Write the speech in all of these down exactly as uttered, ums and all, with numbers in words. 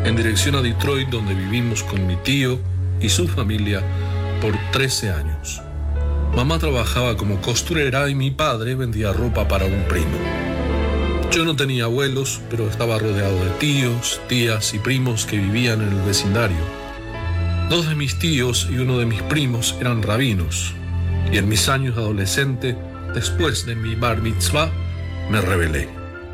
en dirección a Detroit, donde vivimos con mi tío y su familia por trece años. Mamá trabajaba como costurera y mi padre vendía ropa para un primo. Yo no tenía abuelos, pero estaba rodeado de tíos, tías y primos que vivían en el vecindario. Dos de mis tíos y uno de mis primos eran rabinos, y en mis años de adolescente, después de mi bar mitzvah, me rebelé.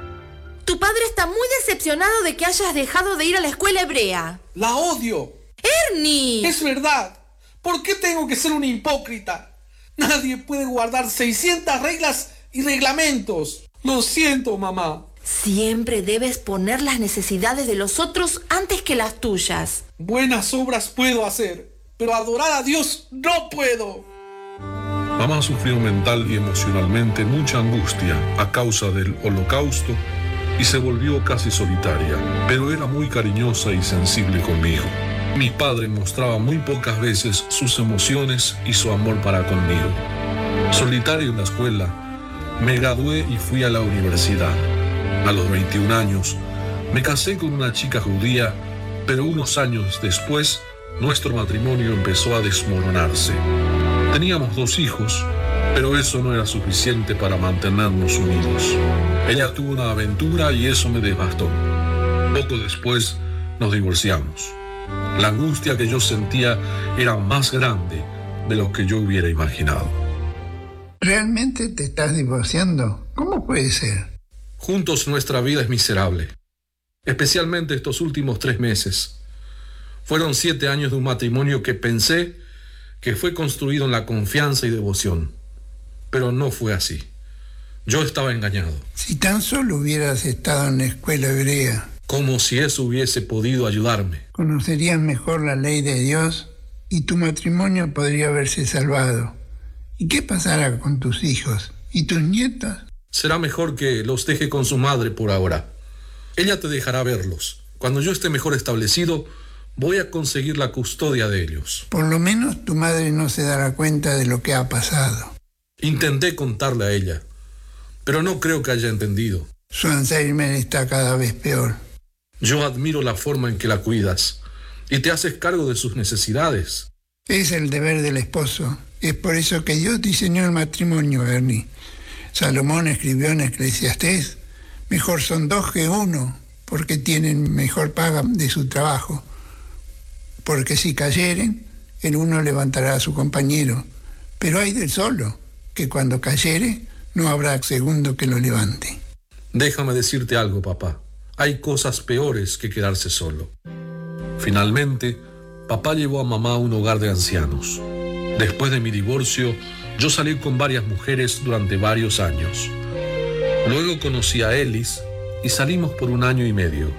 Tu padre está muy decepcionado de que hayas dejado de ir a la escuela hebrea. ¡La odio! ¡Ernie! Es verdad. ¿Por qué tengo que ser un hipócrita? Nadie puede guardar seiscientas reglas y reglamentos. Lo siento, mamá. Siempre debes poner las necesidades de los otros antes que las tuyas. Buenas obras puedo hacer, pero adorar a Dios no puedo. Mamá sufrió mental y emocionalmente mucha angustia a causa del holocausto y se volvió casi solitaria, pero era muy cariñosa y sensible conmigo. Mi padre mostraba muy pocas veces sus emociones y su amor para conmigo. Solitario en la escuela, me gradué y fui a la universidad. A los veintiún años, me casé con una chica judía, pero unos años después, nuestro matrimonio empezó a desmoronarse. Teníamos dos hijos, pero eso no era suficiente para mantenernos unidos. Ella tuvo una aventura y eso me devastó. Poco después, nos divorciamos. La angustia que yo sentía era más grande de lo que yo hubiera imaginado. ¿Realmente te estás divorciando? ¿Cómo puede ser? Juntos nuestra vida es miserable, especialmente estos últimos tres meses. Fueron siete años de un matrimonio que pensé que fue construido en la confianza y devoción, pero no fue así. Yo estaba engañado. Si tan solo hubieras estado en la escuela hebrea, como si eso hubiese podido ayudarme. Conocerías mejor la ley de Dios y tu matrimonio podría haberse salvado. ¿Y qué pasará con tus hijos y tus nietos? Será mejor que los deje con su madre por ahora. Ella te dejará verlos. Cuando yo esté mejor establecido, voy a conseguir la custodia de ellos. Por lo menos tu madre no se dará cuenta de lo que ha pasado. Intenté contarle a ella, pero no creo que haya entendido. Su Alzheimer está cada vez peor. Yo admiro la forma en que la cuidas y te haces cargo de sus necesidades. Es el deber del esposo. Es por eso que Dios diseñó el matrimonio, Ernie. Salomón escribió en Eclesiastés, mejor son dos que uno, porque tienen mejor paga de su trabajo. Porque si cayeren, el uno levantará a su compañero. Pero hay del solo, que cuando cayere, no habrá segundo que lo levante. Déjame decirte algo, papá. Hay cosas peores que quedarse solo. Finalmente, papá llevó a mamá a un hogar de ancianos. Después de mi divorcio, yo salí con varias mujeres durante varios años. Luego conocí a Ellis y salimos por un año y medio.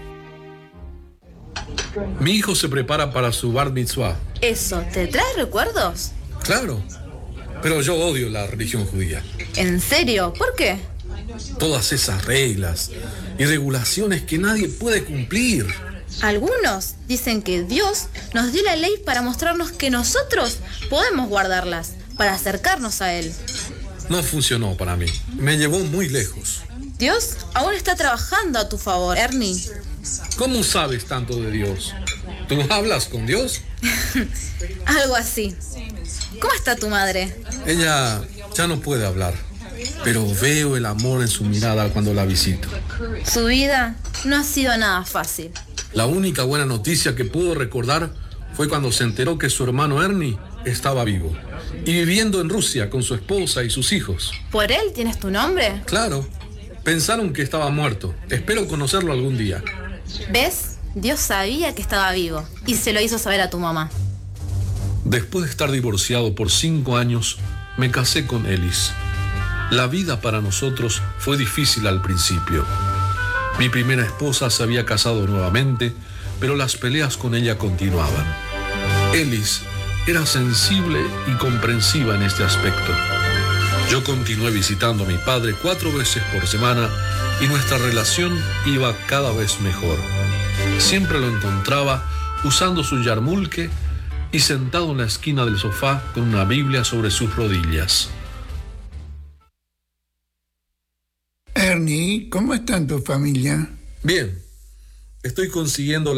Mi hijo se prepara para su bar mitzvah. ¿Eso te trae recuerdos? Claro, pero yo odio la religión judía. ¿En serio? ¿Por qué? Todas esas reglas y regulaciones que nadie puede cumplir. Algunos dicen que Dios nos dio la ley para mostrarnos que nosotros podemos guardarlas, para acercarnos a Él. No funcionó para mí. Me llevó muy lejos. Dios aún está trabajando a tu favor, Ernie. ¿Cómo sabes tanto de Dios? ¿Tú hablas con Dios? Algo así. ¿Cómo está tu madre? Ella ya no puede hablar, pero veo el amor en su mirada cuando la visito. Su vida no ha sido nada fácil. La única buena noticia que puedo recordar fue cuando se enteró que su hermano Ernie estaba vivo y viviendo en Rusia con su esposa y sus hijos. ¿Por él tienes tu nombre? Claro. Pensaron que estaba muerto. Espero conocerlo algún día. ¿Ves? Dios sabía que estaba vivo y se lo hizo saber a tu mamá. Después de estar divorciado por cinco años, me casé con Ellis. La vida para nosotros fue difícil al principio. Mi primera esposa se había casado nuevamente, pero las peleas con ella continuaban. Ellis era sensible y comprensiva en este aspecto. Yo continué visitando a mi padre cuatro veces por semana y nuestra relación iba cada vez mejor. Siempre lo encontraba usando su yarmulke y sentado en la esquina del sofá con una Biblia sobre sus rodillas. Ernie, ¿cómo está tu familia? Bien, estoy consiguiendo